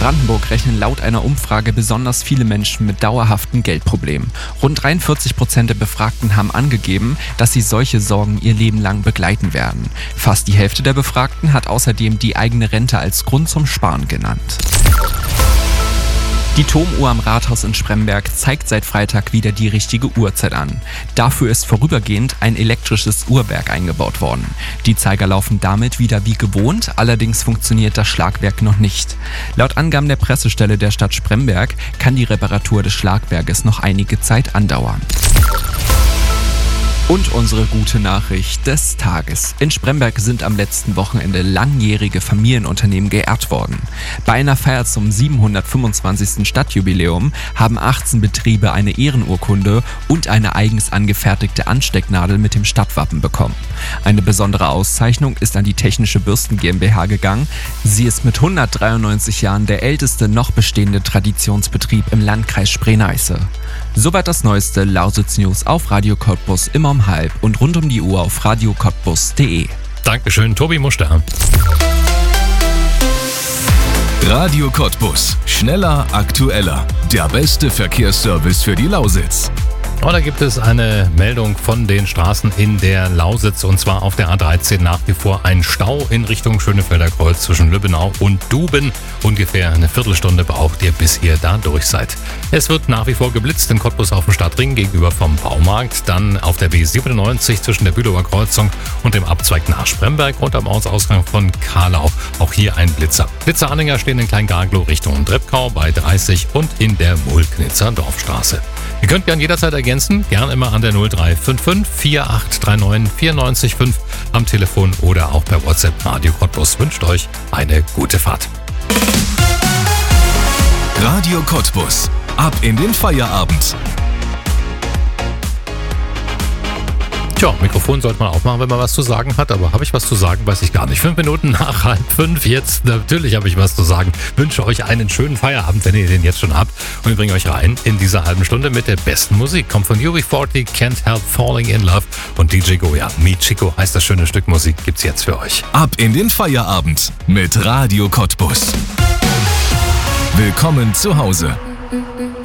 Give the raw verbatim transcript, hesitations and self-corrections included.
Brandenburg rechnen laut einer Umfrage besonders viele Menschen mit dauerhaften Geldproblemen. Rund dreiundvierzig Prozent der Befragten haben angegeben, dass sie solche Sorgen ihr Leben lang begleiten werden. Fast die Hälfte der Befragten hat außerdem die eigene Rente als Grund zum Sparen genannt. Die Turmuhr am Rathaus in Spremberg zeigt seit Freitag wieder die richtige Uhrzeit an. Dafür ist vorübergehend ein elektrisches Uhrwerk eingebaut worden. Die Zeiger laufen damit wieder wie gewohnt, allerdings funktioniert das Schlagwerk noch nicht. Laut Angaben der Pressestelle der Stadt Spremberg kann die Reparatur des Schlagwerkes noch einige Zeit andauern. Und unsere gute Nachricht des Tages. In Spremberg sind am letzten Wochenende langjährige Familienunternehmen geehrt worden. Bei einer Feier zum siebenhundertfünfundzwanzigsten Stadtjubiläum haben achtzehn Betriebe eine Ehrenurkunde und eine eigens angefertigte Anstecknadel mit dem Stadtwappen bekommen. Eine besondere Auszeichnung ist an die Technische Bürsten GmbH gegangen. Sie ist mit hundertdreiundneunzig Jahren der älteste noch bestehende Traditionsbetrieb im Landkreis Spree-Neiße. Soweit das neueste Lausitz-News auf Radio Cottbus immer um halb und rund um die Uhr auf radio cottbus punkt de. Dankeschön, Tobi Muster. Radio Cottbus. Schneller, aktueller. Der beste Verkehrsservice für die Lausitz. Und da gibt es eine Meldung von den Straßen in der Lausitz, und zwar auf der A dreizehn nach wie vor ein Stau in Richtung Schönefelder Kreuz zwischen Lübbenau und Duben. Ungefähr eine Viertelstunde braucht ihr, bis ihr da durch seid. Es wird nach wie vor geblitzt in Cottbus auf dem Stadtring gegenüber vom Baumarkt, dann auf der B siebenundneunzig zwischen der Bülower Kreuzung und dem Abzweig nach Spremberg und am Ortsausgang von Karlau. Auch hier ein Blitzer. Blitzeranhänger stehen in Kleingarglow Richtung Treppkau bei dreißig und in der Mulknitzer Dorfstraße. Ihr könnt gern jederzeit ergänzen, gern immer an der null drei fünf fünf vier acht drei neun vier neun fünf am Telefon oder auch per WhatsApp. Radio Cottbus wünscht euch eine gute Fahrt. Radio Cottbus. Ab in den Feierabend. Tja, Mikrofon sollte man aufmachen, wenn man was zu sagen hat, aber habe ich was zu sagen, weiß ich gar nicht. Fünf Minuten nach halb fünf jetzt, natürlich habe ich was zu sagen. Wünsche euch einen schönen Feierabend, wenn ihr den jetzt schon habt. Und wir bringen euch rein in dieser halben Stunde mit der besten Musik. Kommt von U B vierzig, Can't Help Falling in Love und D J Goya. Mi Chico heißt das schöne Stück Musik, gibt's jetzt für euch. Ab in den Feierabend mit Radio Cottbus. Willkommen zu Hause.